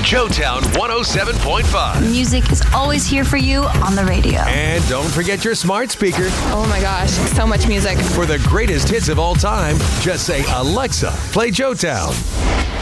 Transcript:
Joetown 107.5. Music is always here for you on the radio. And don't forget your smart speaker. Oh my gosh, so much music. For the greatest hits of all time, just say, Alexa, play Joetown.